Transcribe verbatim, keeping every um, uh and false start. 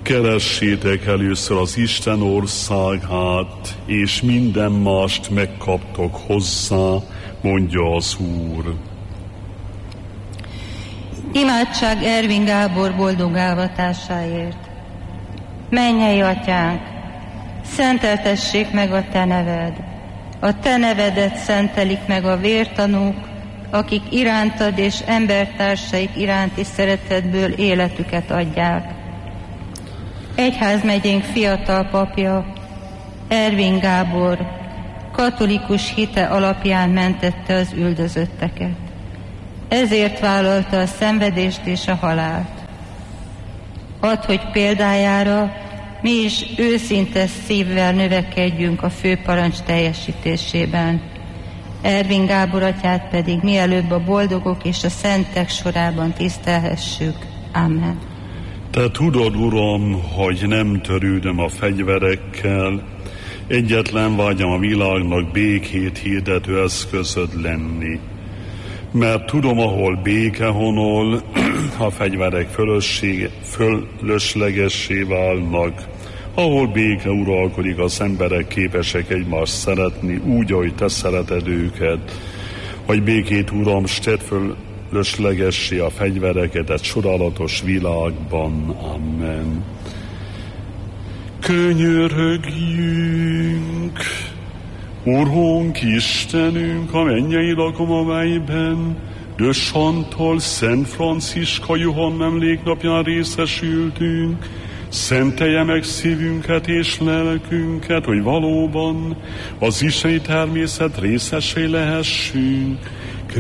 Keressétek először az Isten országát, és minden mást megkaptok hozzá, mondja az Úr. Imádság Ervin Gábor boldog ávatásáért. Mennyei Atyánk, szenteltessék meg a Te neved. A Te nevedet szentelik meg a vértanúk, akik irántad és embertársaik iránti szeretetből életüket adják. Egyházmegyénk fiatal papja, Ervin Gábor, katolikus hite alapján mentette az üldözötteket. Ezért vállalta a szenvedést és a halált. Add, hogy példájára mi is őszinte szívvel növekedjünk a főparancs teljesítésében. Ervin Gábor atyát pedig mielőbb a boldogok és a szentek sorában tisztelhessük. Amen. Te tudod, Uram, hogy nem törődöm a fegyverekkel, egyetlen vágyam a világnak békét hirdető eszközöd lenni. Mert tudom, ahol béke honol, a fegyverek fölöslegessé válnak. Ahol béke uralkodik, az emberek képesek egymást szeretni, úgy, ahogy te szereted őket. Hogy békét, Uram, s tedd fölöslegessé a fegyvereket egy csodálatos világban. Amen. Könyörögjünk! Urunk, Istenünk, a mennyei lakomamelyben, de Santól Szent Franciska Johann emléknapján részesültünk, szentelje meg szívünket és lelkünket, hogy valóban az isteni természet részesei lehessünk,